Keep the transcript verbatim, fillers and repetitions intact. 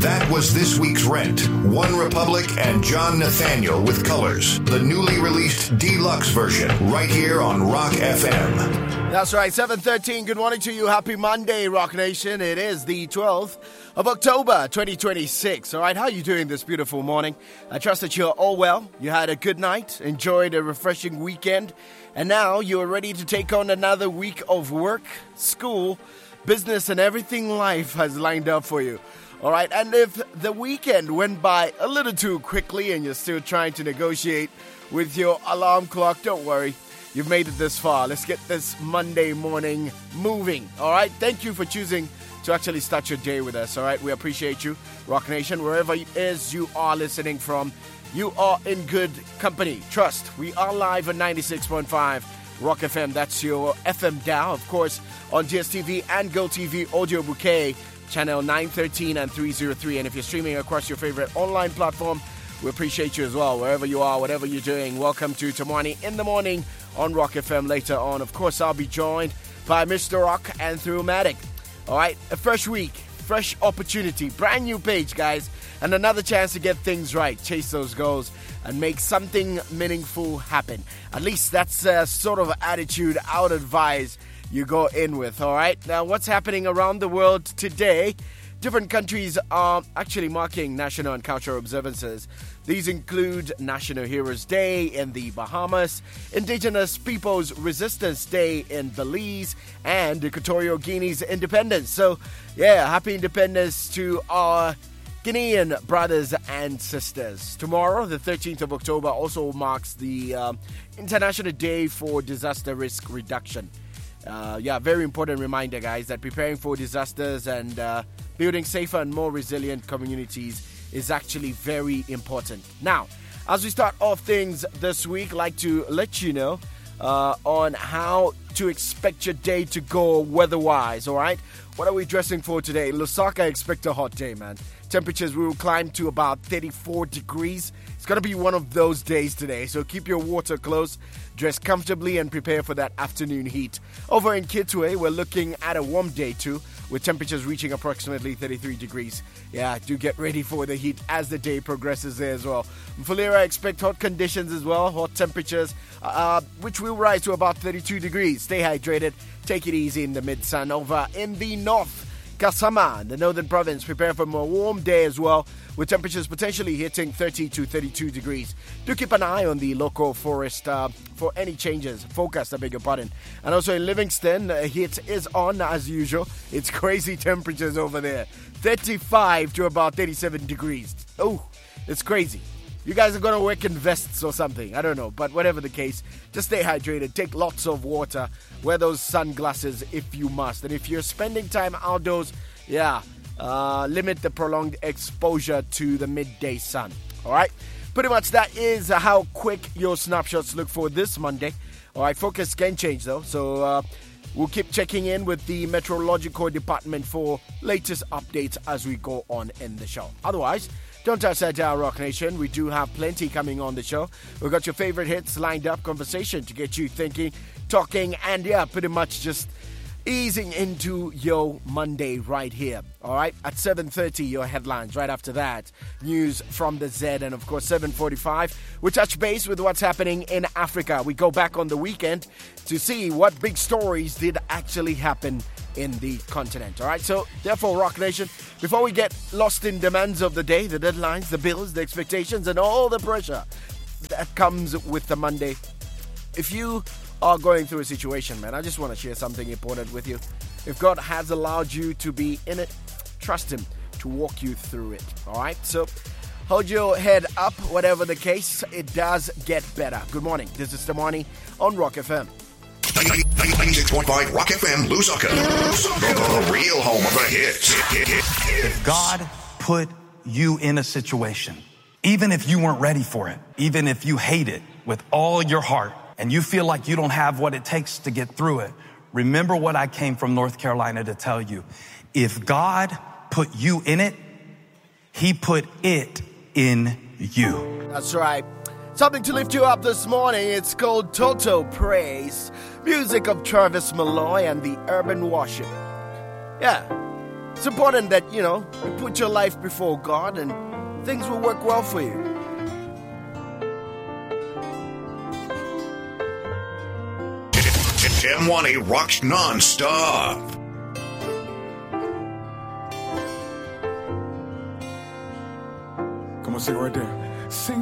That was this week's Rent. One Republic and John Nathaniel with Colors. The newly released deluxe version right here on Rock F M. That's right, seven thirteen. Good morning to you. Happy Monday, Rock Nation. It is the twelfth of October, twenty twenty-six. All right, how are you doing this beautiful morning? I trust that you're all well. You had a good night, enjoyed a refreshing weekend, and now you're ready to take on another week of work, school, business, and everything life has lined up for you. All right, and if the weekend went by a little too quickly and you're still trying to negotiate with your alarm clock, don't worry. You've made it this far. Let's get this Monday morning moving. All right, thank you for choosing to actually start your day with us. All right, we appreciate you, Rock Nation. Wherever it is you are listening from, you are in good company. Trust, we are live at ninety-six point five Rock F M. That's your F M dial, of course, on D S T V and GoTV Audio Bouquet, channel nine thirteen and three oh three. And if you're streaming across your favorite online platform, we appreciate you as well. Wherever you are, whatever you're doing, welcome to Tamwani in the Morning on Rock F M. Later on, of course, I'll be joined by Mister Rock and Throughmatic. All right, a fresh week, fresh opportunity, brand new page, guys, and another chance to get things right, chase those goals, and make something meaningful happen. At least that's the sort of attitude I would advise you go in with, all right? Now, what's happening around the world today? Different countries are actually marking national and cultural observances. These include National Heroes Day in the Bahamas, Indigenous Peoples Resistance Day in Belize, and Equatorial Guinea's independence. So, yeah, happy independence to our Guinean brothers and sisters. Tomorrow, the thirteenth of October, also marks the uh, International Day for Disaster Risk Reduction. Uh, yeah, very important reminder, guys, that preparing for disasters and uh, building safer and more resilient communities is actually very important. Now, as we start off things this week, I'd like to let you know uh, on how to expect your day to go weather-wise, all right? What are we dressing for today? Lusaka, expect a hot day, man. Temperatures will climb to about thirty-four degrees. It's going to be one of those days today, so keep your water close, dress comfortably, and prepare for that afternoon heat. Over in Kitwe, we're looking at a warm day too, with temperatures reaching approximately thirty-three degrees. Yeah, do get ready for the heat as the day progresses there as well. Mfulira, expect hot conditions as well, hot temperatures, uh, which will rise to about thirty-two degrees. Stay hydrated, take it easy in the mid-sun. Over in the north, Kasama, the northern province, prepare for a more warm day as well, with temperatures potentially hitting thirty to thirty-two degrees. Do keep an eye on the local forest uh, for any changes. Forecast, I beg your pardon. And also in Livingston, uh, heat is on as usual. It's crazy temperatures over there. thirty-five to about thirty-seven degrees. Oh, it's crazy. You guys are going to work in vests or something. I don't know. But whatever the case, just stay hydrated. Take lots of water. Wear those sunglasses if you must. And if you're spending time outdoors, yeah, uh, limit the prolonged exposure to the midday sun. All right? Pretty much that is how quick your snapshots look for this Monday. All right, focus can change though. So uh, we'll keep checking in with the meteorological department for latest updates as we go on in the show. Otherwise, don't touch that dial, Rock Nation. We do have plenty coming on the show. We've got your favorite hits lined up, conversation to get you thinking, talking, and yeah, pretty much just easing into your Monday right here. All right, at seven thirty, your headlines. Right after that, news from the Z, and of course, seven forty-five, we touch base with what's happening in Africa. We go back on the weekend to see what big stories did actually happen in the continent. All right, so therefore, Rock Nation, before we get lost in demands of the day, the deadlines, the bills, the expectations, and all the pressure that comes with the Monday, if you are going through a situation, man, I just want to share something important with you. If God has allowed you to be in it, trust Him to walk you through it. All right, so hold your head up, whatever the case, it does get better. Good morning, this is Tamwani on Rock F M. ninety-six point five Rock F M, Lusaka. The real home of the hits. If God put you in a situation, even if you weren't ready for it, even if you hate it with all your heart, and you feel like you don't have what it takes to get through it, remember what I came from North Carolina to tell you. If God put you in it, He put it in you. That's right. Something to lift you up this morning. It's called Total Praise. Music of Travis Malloy and the Urban Worship. Yeah. It's important that, you know, you put your life before God and things will work well for you. Tim Wani rocks non-stop. Come on, sing it right there. Sing